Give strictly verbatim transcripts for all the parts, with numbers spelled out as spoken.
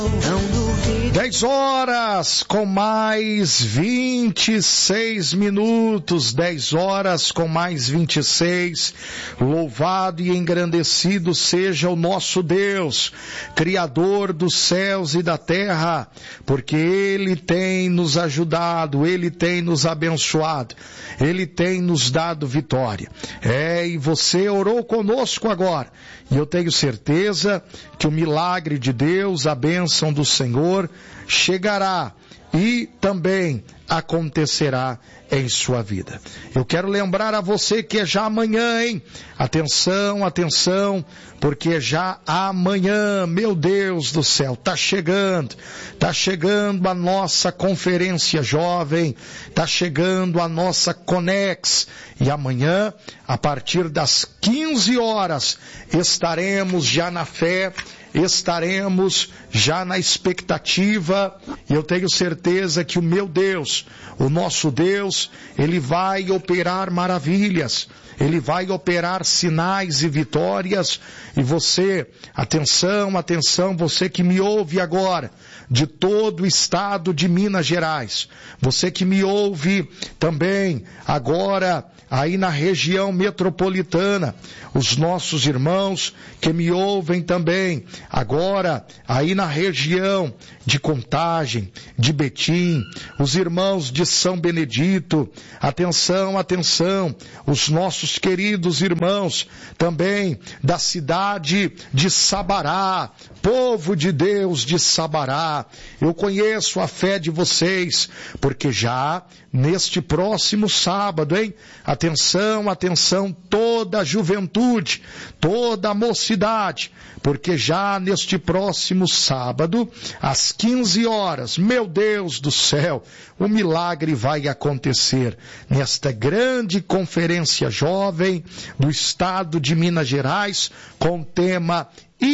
dez horas com mais vinte e seis minutos, dez horas com mais vinte e seis. Louvado e engrandecido seja o nosso Deus, Criador dos céus e da terra, porque Ele tem nos ajudado, Ele tem nos abençoado, Ele tem nos dado vitória. É, e você orou conosco agora, e eu tenho certeza que o milagre de Deus, a bênção do Senhor, chegará e também acontecerá em sua vida. Eu quero lembrar a você que é já amanhã, hein? Atenção, atenção, porque já amanhã, meu Deus do céu, tá chegando, tá chegando a nossa conferência jovem, tá chegando a nossa Conex, e amanhã, a partir das quinze horas, estaremos já na fé, estaremos já na expectativa, e eu tenho certeza que o meu Deus, o nosso Deus, Ele vai operar maravilhas, Ele vai operar sinais e vitórias, e você, atenção, atenção, você que me ouve agora, de todo o estado de Minas Gerais, você que me ouve também agora aí na região metropolitana, os nossos irmãos que me ouvem também agora aí na região de Contagem, de Betim, os irmãos de São Benedito, atenção, atenção, os nossos queridos irmãos também da cidade de Sabará, povo de Deus de Sabará, eu conheço a fé de vocês, porque já neste próximo sábado, hein? Atenção, atenção, toda a juventude, toda a mocidade, porque já neste próximo sábado, às quinze horas, meu Deus do céu, o milagre vai acontecer nesta grande conferência jovem do estado de Minas Gerais, com o tema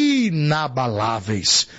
Inabaláveis.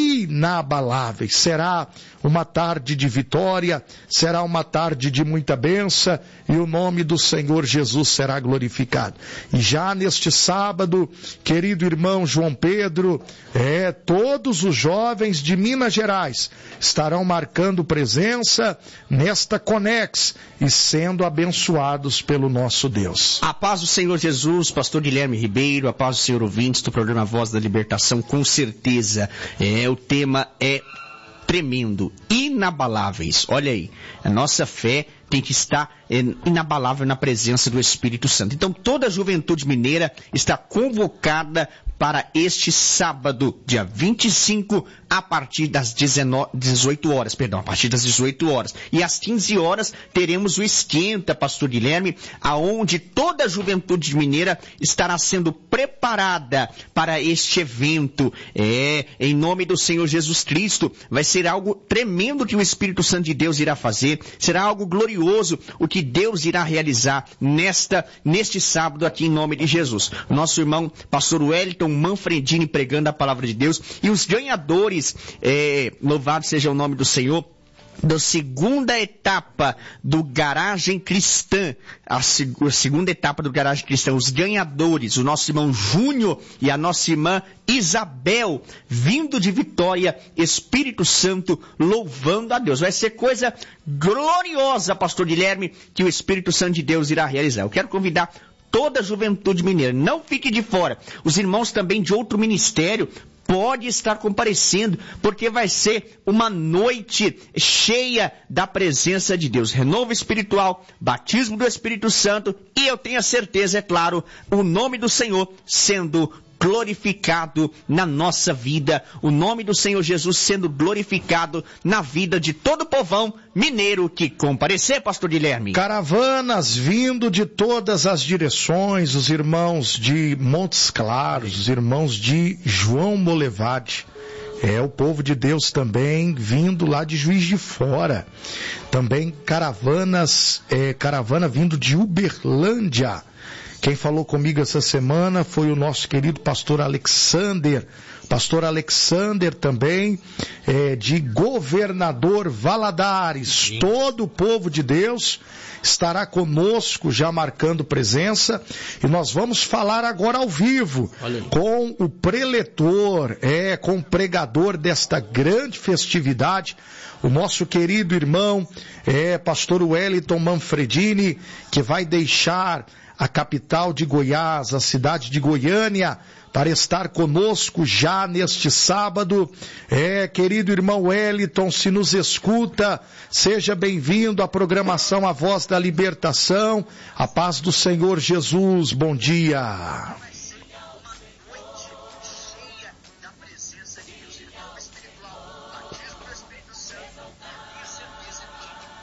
Inabaláveis. Será uma tarde de vitória, será uma tarde de muita bênção, e o nome do Senhor Jesus será glorificado. E já neste sábado, querido irmão João Pedro, é, todos os jovens de Minas Gerais estarão marcando presença nesta Conex e sendo abençoados pelo nosso Deus. A paz do Senhor Jesus, pastor Guilherme Ribeiro, a paz do Senhor ouvintes do programa Voz da Libertação, com certeza, é, o tema é tremendo, inabaláveis. Olha aí, a nossa fé tem que estar é, inabalável na presença do Espírito Santo. Então toda a juventude mineira está convocada para este sábado, dia vinte e cinco, a partir das dezoito horas, perdão, a partir das dezoito horas. E às quinze horas teremos o Esquenta, pastor Guilherme, aonde toda a juventude mineira estará sendo preparada para este evento. É, em nome do Senhor Jesus Cristo, vai ser algo tremendo que o Espírito Santo de Deus irá fazer, será algo glorioso o que Deus irá realizar nesta, neste sábado aqui em nome de Jesus. Nosso irmão, pastor Wellington Manfredini, pregando a palavra de Deus, e os ganhadores, é, louvado seja o nome do Senhor, da segunda etapa do Garagem Cristã, a, seg- a segunda etapa do Garagem Cristã, os ganhadores, o nosso irmão Júnior e a nossa irmã Isabel, vindo de Vitória, Espírito Santo, louvando a Deus. Vai ser coisa gloriosa, pastor Guilherme, que o Espírito Santo de Deus irá realizar. Eu quero convidar toda a juventude mineira, não fique de fora. Os irmãos também de outro ministério pode estar comparecendo, porque vai ser uma noite cheia da presença de Deus. Renovo espiritual, batismo do Espírito Santo, e eu tenho a certeza, é claro, o nome do Senhor sendo glorificado na nossa vida, o nome do Senhor Jesus sendo glorificado na vida de todo o povão mineiro que comparecer, pastor Guilherme. Caravanas vindo de todas as direções, os irmãos de Montes Claros, os irmãos de João Molevade, é o povo de Deus também vindo lá de Juiz de Fora, também caravanas, é, caravana vindo de Uberlândia, Quem falou comigo essa semana foi o nosso querido pastor Alexander, pastor Alexander também, é, de Governador Valadares. Sim. Todo o povo de Deus estará conosco, já marcando presença, e nós vamos falar agora ao vivo com o preletor, é, com o pregador desta grande festividade, o nosso querido irmão, é, pastor Wellington Manfredini, que vai deixar a capital de Goiás, a cidade de Goiânia, para estar conosco já neste sábado. É, querido irmão Wellington, se nos escuta, seja bem-vindo à programação A Voz da Libertação. A paz do Senhor Jesus, bom dia.